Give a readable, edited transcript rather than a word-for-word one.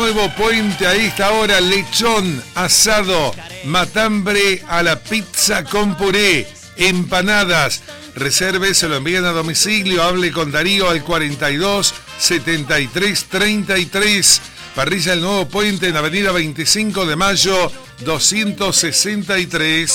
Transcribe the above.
Nuevo Puente a esta hora, lechón, asado, matambre a la pizza con puré, empanadas. Reserve, se lo envían a domicilio, hable con Darío al 42 73 33. Parrilla El Nuevo Puente en Avenida 25 de Mayo 263.